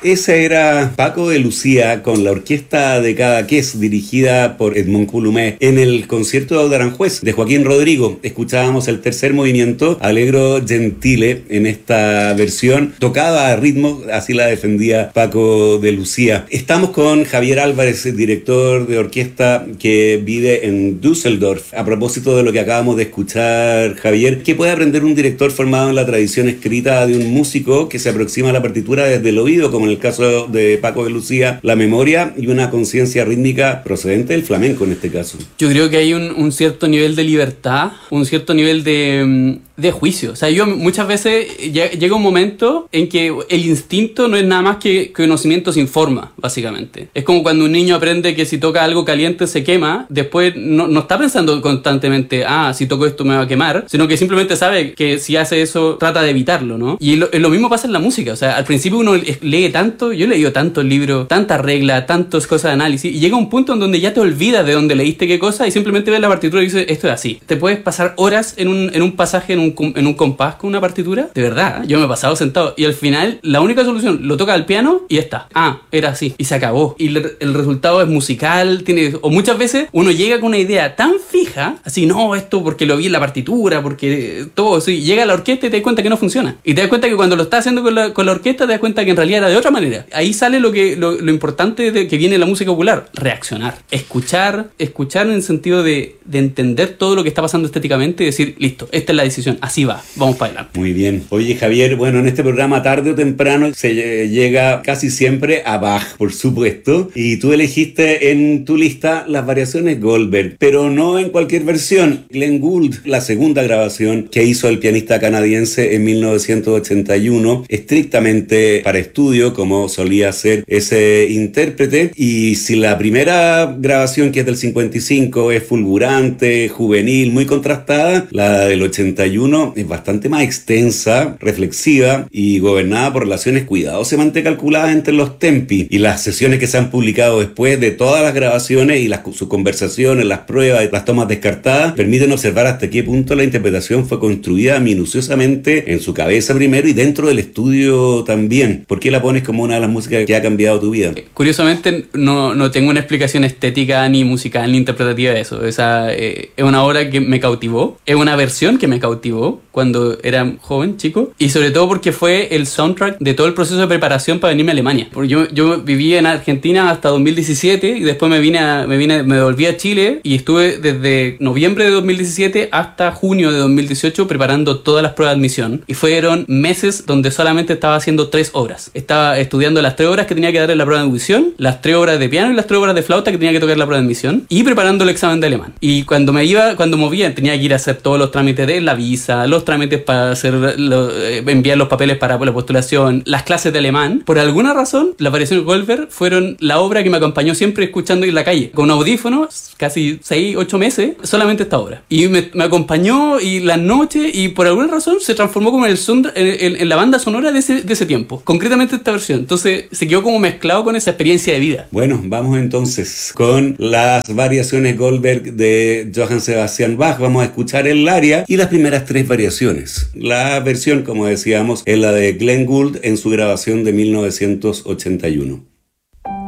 Ese era Paco de Lucía con la orquesta de Cadaqués, dirigida por Edmond Coulomé, en el concierto de Aranjuez de Joaquín Rodrigo. Escuchábamos el tercer movimiento, Allegro Gentile, en esta versión, tocada a ritmo, así la defendía Paco de Lucía. Estamos con Javier Álvarez, director de orquesta que vive en Düsseldorf. A propósito de lo que acabamos de escuchar, Javier, ¿qué puede aprender un director formado en la tradición escrita de un músico que se aproxima a la partitura desde el oído, como en el caso de Paco de Lucía, la memoria y una conciencia rítmica procedente del flamenco en este caso? Yo creo que hay un cierto nivel de libertad, un cierto nivel de juicio. O sea, yo muchas veces llega un momento en que el instinto no es nada más que conocimiento sin forma, básicamente. Es como cuando un niño aprende que si toca algo caliente se quema, después no está pensando constantemente, si toco esto me va a quemar, sino que simplemente sabe que si hace eso trata de evitarlo, ¿no? Y lo mismo pasa en la música. O sea, al principio uno lee tanto, yo he leído tantos libros, tantas reglas, tantas cosas de análisis, y llega un punto en donde ya te olvidas de dónde leíste qué cosa y simplemente ves la partitura y dices, esto es así. Te puedes pasar horas en un pasaje, en un compás con una partitura, de verdad, yo me he pasado sentado y al final la única solución, lo toca al piano y ya está. Era así y se acabó. Y el resultado es musical, o muchas veces uno llega con una idea tan fija, así, no, esto porque lo vi en la partitura, porque todo, sí, llega a la orquesta y te das cuenta que no funciona. Y te das cuenta que cuando lo estás haciendo con la orquesta te das cuenta que en realidad era de otra manera. Ahí sale lo importante de que viene la música popular, reaccionar, escuchar en el sentido de entender todo lo que está pasando estéticamente y decir, listo, esta es la decisión, así va, vamos para adelante. Muy bien. Oye, Javier, bueno, en este programa tarde o temprano se llega casi siempre a Bach, por supuesto, y tú elegiste en tu lista las variaciones Goldberg, pero no en cualquier versión. Glenn Gould, la segunda grabación que hizo el pianista canadiense en 1981, estrictamente para estudio, como solía ser ese intérprete, y si la primera grabación, que es del 55, es fulgurante, juvenil, muy contrastada, la del 81 es bastante más extensa, reflexiva y gobernada por relaciones cuidadosamente calculadas entre los tempi, y las sesiones que se han publicado después de todas las grabaciones y sus conversaciones, las pruebas y las tomas descartadas permiten observar hasta qué punto la interpretación fue construida minuciosamente en su cabeza primero y dentro del estudio también. ¿Por qué la pones como una de las músicas que ha cambiado tu vida? Curiosamente no tengo una explicación estética ni musical ni interpretativa de eso. Esa es una obra que me cautivó, es una versión que me cautivó cuando era joven, chico, y sobre todo porque fue el soundtrack de todo el proceso de preparación para venirme a Alemania. Porque yo viví en Argentina hasta 2017 y después me devolví a Chile y estuve desde noviembre de 2017 hasta junio de 2018 preparando todas las pruebas de admisión, y fueron meses donde solamente estaba haciendo 3 obras. Estaba estudiando las 3 horas que tenía que dar en la prueba de audición, las 3 horas de piano y las 3 horas de flauta que tenía que tocar en la prueba de admisión, y preparando el examen de alemán. Y cuando movía tenía que ir a hacer todos los trámites de la visa, los trámites para enviar los papeles para la postulación, las clases de alemán. Por alguna razón, las variaciones Goldberg fueron la obra que me acompañó siempre escuchando en la calle, con audífonos, casi 6-8 meses, solamente esta obra. Y me acompañó y las noches, y por alguna razón se transformó como en la banda sonora de ese tiempo, concretamente esta versión. Entonces se quedó como mezclado con esa experiencia de vida. Bueno, vamos entonces con las variaciones Goldberg de Johann Sebastian Bach. Vamos a escuchar el aria y las primeras 3 variaciones. La versión, como decíamos, es la de Glenn Gould en su grabación de 1981.